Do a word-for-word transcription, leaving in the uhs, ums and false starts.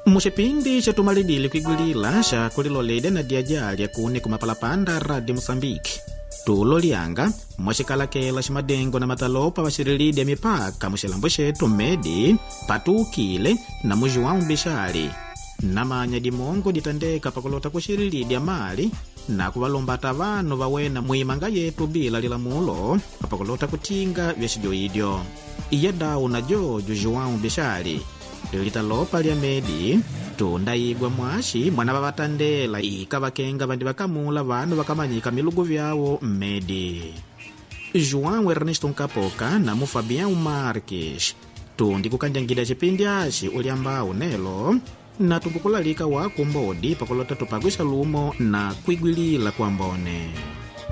Mushipindi cha tumalidili kuigulila sha kulilolede na diajali ya kune kumapalapanda Radio Mozambique. Tulo lianga, mwashikalakela shimadengo na matalopa washirilidi ya mipaka mushilambo shetu Medi, Patukile na Mujuwau Bishali. Namanya di mongo ditandeka pakulota kushirilidi ya mali na kuwalombata vano vawena muimanga yetu bila lilamulo pakulota kutinga vyashijoidyo. Iya dau na jojo Juwau Bishali. Lilitalopa lya Medi, tundaigwa mwashi mwana vavatandela ika vakenga vandi vakamula vanu vakamanyika milugu vyawo Medi. João Ernesto Nkapoka na Mufabião Marques. Tundi kukanjangida chipindi ashi uliambao nelo na tukukulalika wako mbodi pakulota tupagwisha lumo na kuigwilila kwa mbone.